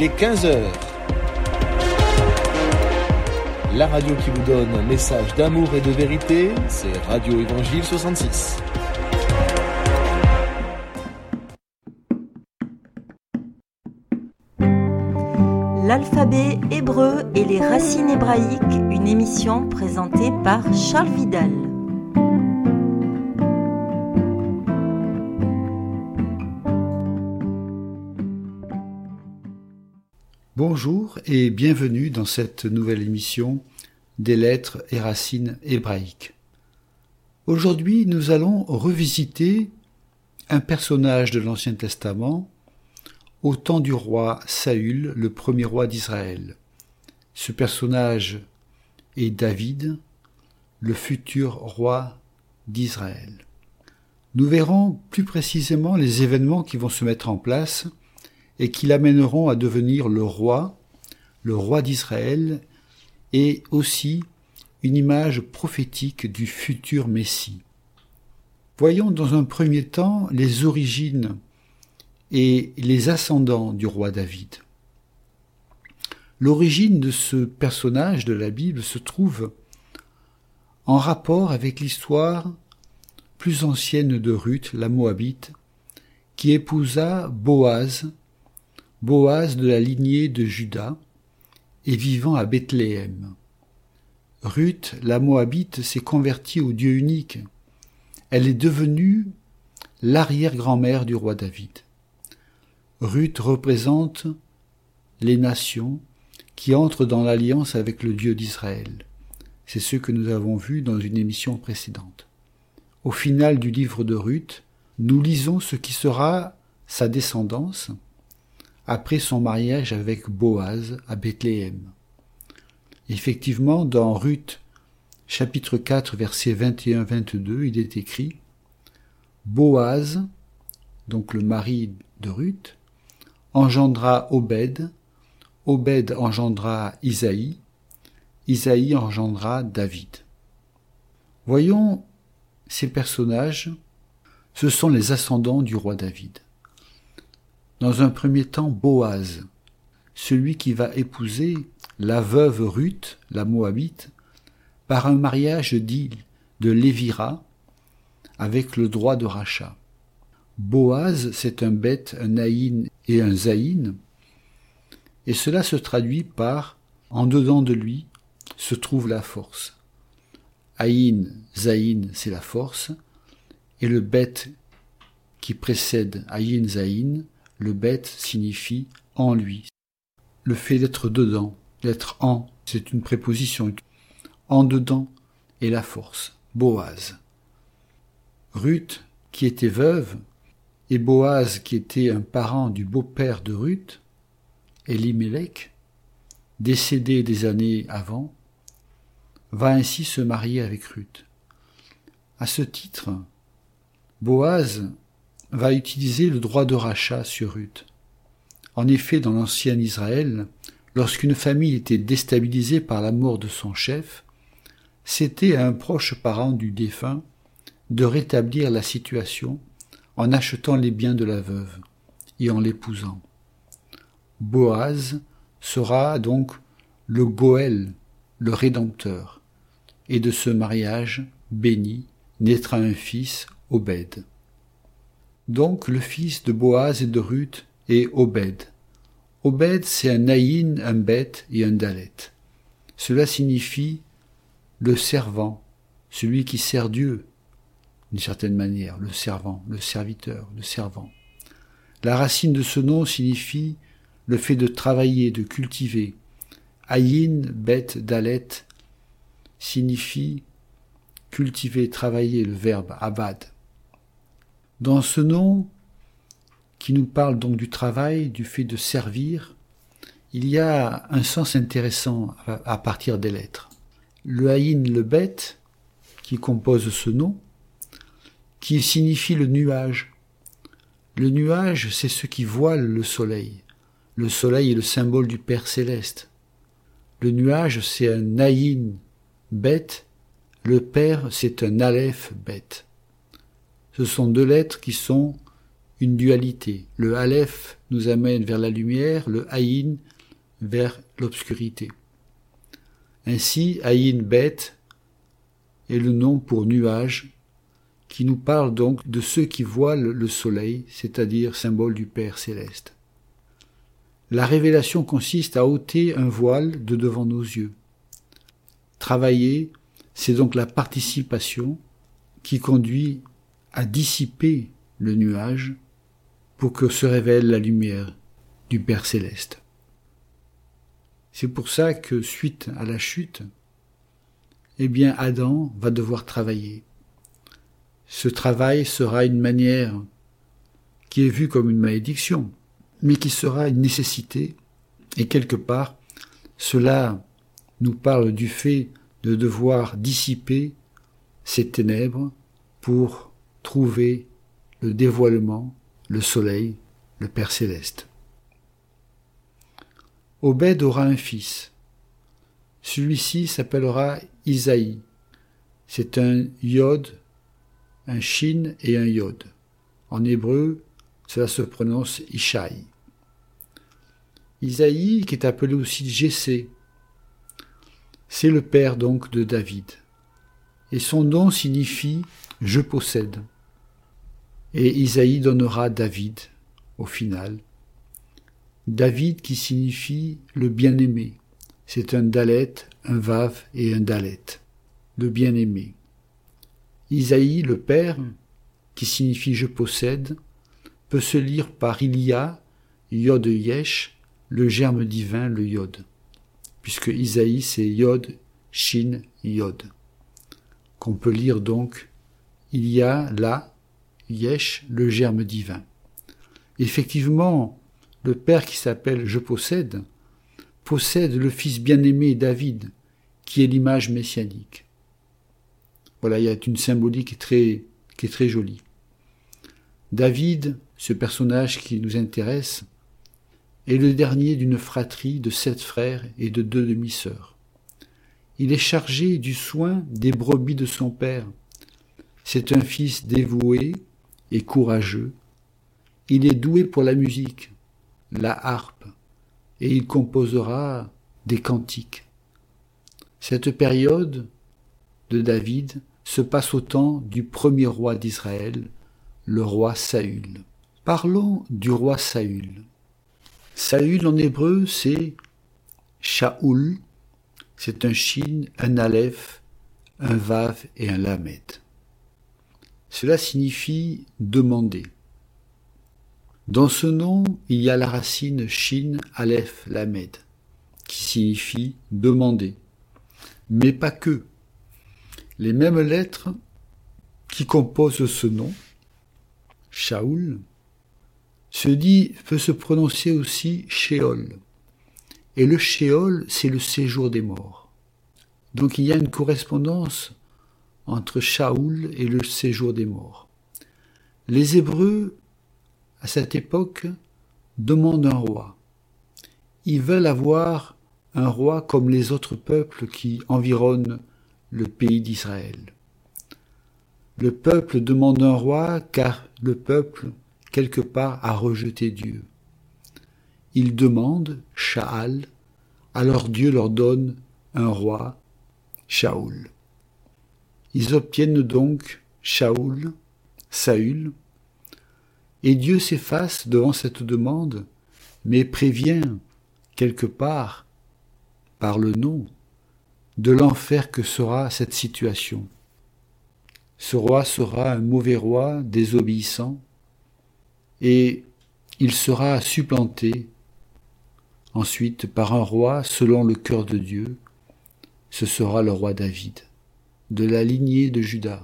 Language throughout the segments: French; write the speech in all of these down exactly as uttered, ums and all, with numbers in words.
Il est quinze heures. La radio qui vous donne un message d'amour et de vérité, c'est Radio Évangile soixante-six. L'alphabet hébreu et les racines hébraïques, une émission présentée par Charles Vidal. Bonjour et bienvenue dans cette nouvelle émission des lettres et racines hébraïques. Aujourd'hui, nous allons revisiter un personnage de l'Ancien Testament au temps du roi Saül, le premier roi d'Israël. Ce personnage est David, le futur roi d'Israël. Nous verrons plus précisément les événements qui vont se mettre en place et qui l'amèneront à devenir le roi, le roi d'Israël, et aussi une image prophétique du futur Messie. Voyons dans un premier temps les origines et les ascendants du roi David. L'origine de ce personnage de la Bible se trouve en rapport avec l'histoire plus ancienne de Ruth, la Moabite, qui épousa Boaz, Boaz de la lignée de Juda, et vivant à Bethléem. Ruth, la Moabite, s'est convertie au Dieu unique. Elle est devenue l'arrière-grand-mère du roi David. Ruth représente les nations qui entrent dans l'alliance avec le Dieu d'Israël. C'est ce que nous avons vu dans une émission précédente. Au final du livre de Ruth, nous lisons ce qui sera sa descendance après son mariage avec Boaz à Bethléem. Effectivement, dans Ruth, chapitre quatre, versets vingt et un à vingt-deux, il est écrit « Boaz, donc le mari de Ruth, engendra Obed, Obed engendra Isaïe, Isaïe engendra David. » Voyons ces personnages, ce sont les ascendants du roi David. Dans un premier temps, Boaz, celui qui va épouser la veuve Ruth, la Moabite, par un mariage dit de Lévira, avec le droit de rachat. Boaz, c'est un beth, un aïn et un zaïn, et cela se traduit par « en dedans de lui se trouve la force ». Aïn, zaïn, c'est la force, et le beth qui précède aïn, zaïn, le beth signifie « en lui ». Le fait d'être dedans, d'être en, c'est une préposition. En dedans est la force. Boaz. Ruth, qui était veuve, et Boaz, qui était un parent du beau-père de Ruth, Elimelech, décédé des années avant, va ainsi se marier avec Ruth. À ce titre, Boaz va utiliser le droit de rachat sur Ruth. En effet, dans l'ancien Israël, lorsqu'une famille était déstabilisée par la mort de son chef, c'était à un proche parent du défunt de rétablir la situation en achetant les biens de la veuve et en l'épousant. Boaz sera donc le Goël, le Rédempteur, et de ce mariage béni naîtra un fils, Obed. Donc le fils de Boaz et de Ruth est Obed. Obed, c'est un aïn, un beth et un dalet. Cela signifie le servant, celui qui sert Dieu, d'une certaine manière, le servant, le serviteur, le servant. La racine de ce nom signifie le fait de travailler, de cultiver. Aïn, beth, dalet signifie cultiver, travailler, le verbe abad. Dans ce nom, qui nous parle donc du travail, du fait de servir, il y a un sens intéressant à partir des lettres. Le aïn, le beth, qui compose ce nom, qui signifie le nuage. Le nuage, c'est ce qui voile le soleil. Le soleil est le symbole du Père céleste. Le nuage, c'est un aïn, beth. Le Père, c'est un aleph, beth. Ce sont deux lettres qui sont une dualité. Le Aleph nous amène vers la lumière, le Aïn vers l'obscurité. Ainsi, Aïn Bet est le nom pour nuage, qui nous parle donc de ceux qui voilent le soleil, c'est-à-dire symbole du Père céleste. La révélation consiste à ôter un voile de devant nos yeux. Travailler, c'est donc la participation qui conduit à dissiper le nuage pour que se révèle la lumière du Père céleste. C'est pour ça que, suite à la chute, eh bien Adam va devoir travailler. Ce travail sera une manière qui est vue comme une malédiction, mais qui sera une nécessité, et quelque part, cela nous parle du fait de devoir dissiper ces ténèbres pour trouver le dévoilement, le soleil, le Père céleste. Obed aura un fils. Celui-ci s'appellera Isaïe. C'est un yod, un shin et un yod. En hébreu, cela se prononce Ishaï. Isaïe, qui est appelé aussi Jessé, c'est le père donc de David. Et son nom signifie « je possède ». Et Isaïe donnera David, au final. David qui signifie le bien-aimé. C'est un dalet, un vav et un dalet. Le bien-aimé. Isaïe, le père, qui signifie je possède, peut se lire par Ilia, Yod Yesh, le germe divin, le Yod. Puisque Isaïe, c'est Yod, Shin, Yod. Qu'on peut lire donc il y a là, Yesh, le germe divin. Effectivement, le père qui s'appelle je possède, possède le fils bien-aimé David, qui est l'image messianique. Voilà, il y a une symbolique très, qui est très jolie. David, ce personnage qui nous intéresse, est le dernier d'une fratrie de sept frères et de deux demi-sœurs. Il est chargé du soin des brebis de son père. C'est un fils dévoué et courageux. Il est doué pour la musique, la harpe, et il composera des cantiques. Cette période de David se passe au temps du premier roi d'Israël, le roi Saül. Parlons du roi Saül. Saül en hébreu c'est Shaoul, c'est un shin, un aleph, un vav et un lamed. Cela signifie demander. Dans ce nom, il y a la racine shin, aleph, lamed, qui signifie demander. Mais pas que. Les mêmes lettres qui composent ce nom, Shaoul, se dit, peut se prononcer aussi Sheol. Et le Sheol, c'est le séjour des morts. Donc il y a une correspondance entre Shaoul et le séjour des morts. Les Hébreux, à cette époque, demandent un roi. Ils veulent avoir un roi comme les autres peuples qui environnent le pays d'Israël. Le peuple demande un roi car le peuple, quelque part, a rejeté Dieu. Ils demandent, Sha'al, alors Dieu leur donne un roi, Shaoul. Ils obtiennent donc Shaoul, Saül, et Dieu s'efface devant cette demande, mais prévient, quelque part, par le nom, de l'enfer que sera cette situation. Ce roi sera un mauvais roi, désobéissant, et il sera supplanté ensuite par un roi selon le cœur de Dieu. Ce sera le roi David, de la lignée de Juda.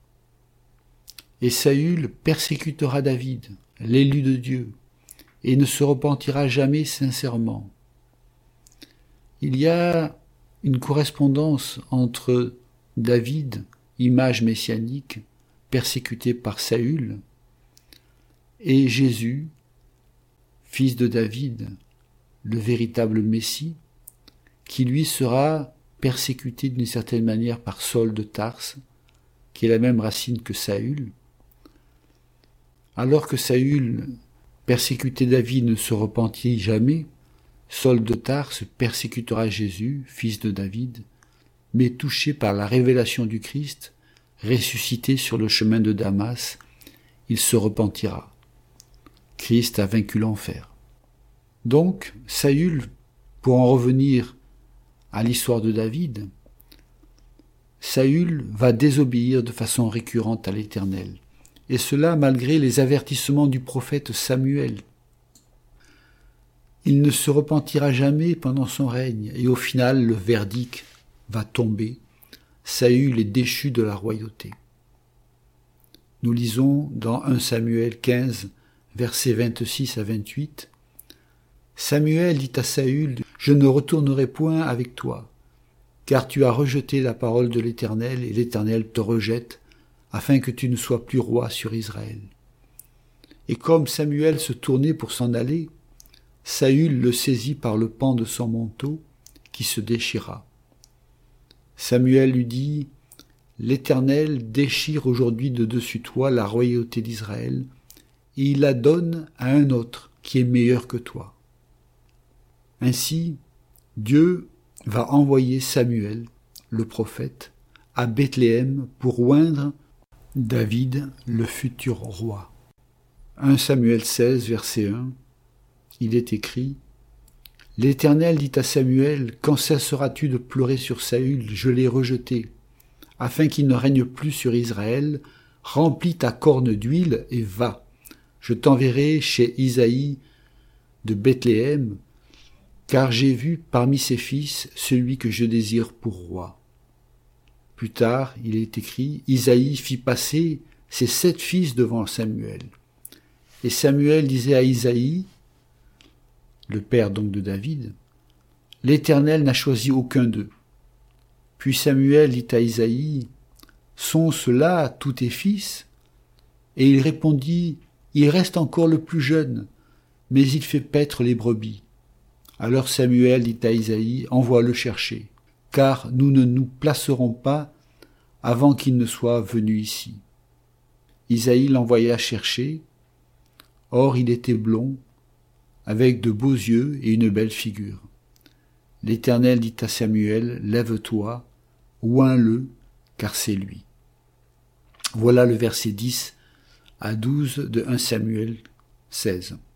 Et Saül persécutera David, l'élu de Dieu, et ne se repentira jamais sincèrement. Il y a une correspondance entre David, image messianique, persécuté par Saül, et Jésus, fils de David, le véritable Messie, qui lui sera persécuté d'une certaine manière par Saul de Tarse, qui est la même racine que Saül. Alors que Saül persécutait David ne se repentit jamais, Saul de Tarse persécutera Jésus, fils de David, mais touché par la révélation du Christ, ressuscité sur le chemin de Damas, il se repentira. Christ a vaincu l'enfer. Donc, Saül, pour en revenir à l'histoire de David, Saül va désobéir de façon récurrente à l'Éternel, et cela malgré les avertissements du prophète Samuel. Il ne se repentira jamais pendant son règne, et au final le verdict va tomber. Saül est déchu de la royauté. Nous lisons dans premier Samuel quinze, versets vingt-six à vingt-huit, « Samuel dit à Saül, « Je ne retournerai point avec toi, car tu as rejeté la parole de l'Éternel, et l'Éternel te rejette, afin que tu ne sois plus roi sur Israël. » Et comme Samuel se tournait pour s'en aller, Saül le saisit par le pan de son manteau, qui se déchira. Samuel lui dit, « L'Éternel déchire aujourd'hui de dessus toi la royauté d'Israël, et il la donne à un autre qui est meilleur que toi. » Ainsi, Dieu va envoyer Samuel, le prophète, à Bethléem pour oindre David, le futur roi. premier Samuel seize, verset un, il est écrit « L'Éternel dit à Samuel, « Quand cesseras-tu de pleurer sur Saül, je l'ai rejeté, afin qu'il ne règne plus sur Israël, remplis ta corne d'huile et va. Je t'enverrai chez Isaïe de Bethléem, car j'ai vu parmi ses fils celui que je désire pour roi. » Plus tard, il est écrit, Isaïe fit passer ses sept fils devant Samuel. Et Samuel disait à Isaïe, le père donc de David, « L'Éternel n'a choisi aucun d'eux. » Puis Samuel dit à Isaïe, « Sont ceux-là tous tes fils ?» Et il répondit, « Il reste encore le plus jeune, mais il fait paître les brebis. » Alors Samuel dit à Isaïe, « Envoie-le chercher, car nous ne nous placerons pas avant qu'il ne soit venu ici. » Isaïe l'envoya chercher. Or il était blond, avec de beaux yeux et une belle figure. L'Éternel dit à Samuel, « Lève-toi, oins-le, car c'est lui. » Voilà le verset dix à douze de premier Samuel seize.